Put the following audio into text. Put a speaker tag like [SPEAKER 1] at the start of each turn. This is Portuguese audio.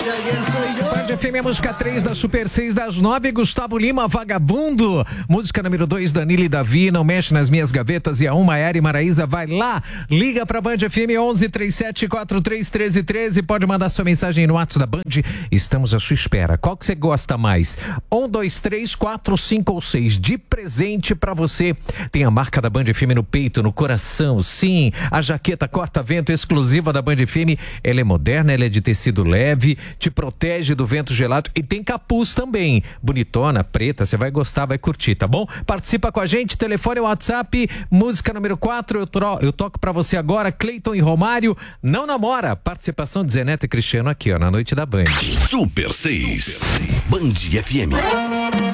[SPEAKER 1] Band FM, a música 3 da Super 6 das 9, Gustavo Lima, Vagabundo. Música número 2, Danilo e Davi, Não Mexe nas Minhas Gavetas. E a 1, Maiara e Maraísa, vai lá. Liga pra Band FM 1137431313. Pode mandar sua mensagem no WhatsApp da Band. Estamos à sua espera. Qual que você gosta mais? 1, 2, 3, 4, 5 ou 6. De presente pra você. Tem a marca da Band FM no peito, no coração. Sim, a jaqueta corta-vento exclusiva da Band FM. Ela é moderna, ela é de tecido leve, te protege do vento gelado e tem capuz também. Bonitona, preta, você vai gostar, vai curtir, tá bom? Participa com a gente, telefone, WhatsApp, música número 4, eu toco pra você agora, Cleiton e Romário, Não Namora. Participação de Zé Neto e Cristiano aqui, ó, na noite da Band.
[SPEAKER 2] Super 6, Band FM.